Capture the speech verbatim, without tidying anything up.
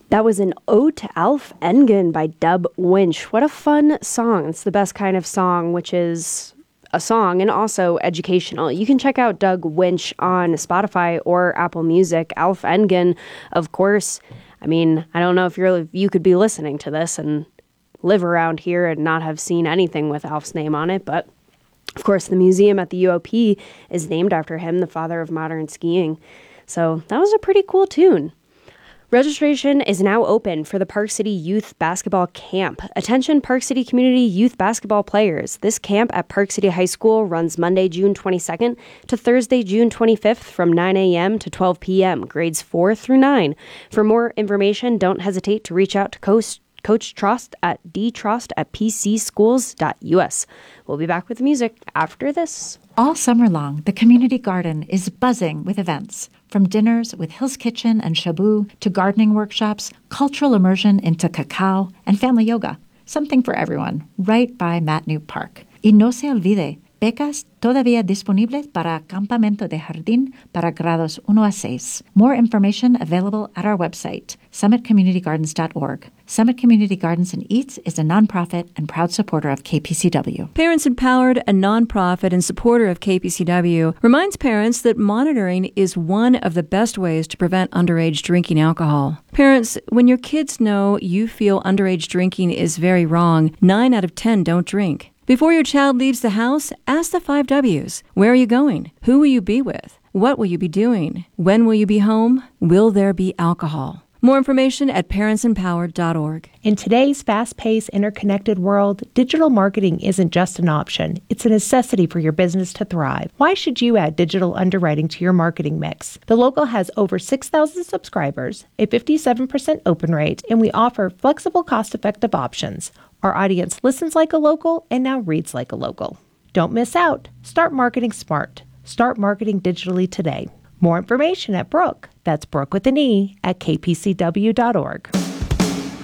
That was an Ode to Alf Engen by Dub Winch. What a fun song. It's the best kind of song, which is a song and also educational. You can check out Doug Winch on Spotify or Apple Music. Alf Engen, of course. I mean, I don't know if you're you could be listening to this and live around here and not have seen anything with Alf's name on it, but of course the museum at the U O P is named after him, the father of modern skiing. So that was a pretty cool tune. Registration is now open for the Park City Youth Basketball Camp. Attention Park City Community Youth Basketball players. This camp at Park City High School runs Monday, June twenty-second to Thursday, June twenty-fifth from nine a.m. to twelve p.m., grades four through nine. For more information, don't hesitate to reach out to Coach, Coach Trost at d trost at p c schools dot u s. We'll be back with music after this. All summer long, the community garden is buzzing with events. From dinners with Hill's Kitchen and Shabu to gardening workshops, cultural immersion into cacao, and family yoga. Something for everyone, right by Matnute Park. Y no se olvide, becas todavía disponibles para campamento de jardín para grados uno a seis. More information available at our website, summit community gardens dot org. Summit Community Gardens and Eats is a nonprofit and proud supporter of K P C W. Parents Empowered, a nonprofit and supporter of K P C W, reminds parents that monitoring is one of the best ways to prevent underage drinking alcohol. Parents, when your kids know you feel underage drinking is very wrong, nine out of ten don't drink. Before your child leaves the house, ask the five W's. Where are you going? Who will you be with? What will you be doing? When will you be home? Will there be alcohol? More information at parents empowered dot org. In today's fast-paced, interconnected world, digital marketing isn't just an option. It's a necessity for your business to thrive. Why should you add digital underwriting to your marketing mix? The Local has over six thousand subscribers, a fifty-seven percent open rate, and we offer flexible, cost-effective options. Our audience listens like a local and now reads like a local. Don't miss out. Start marketing smart. Start marketing digitally today. More information at Brooke. That's Brooke with an E at k p c w dot org.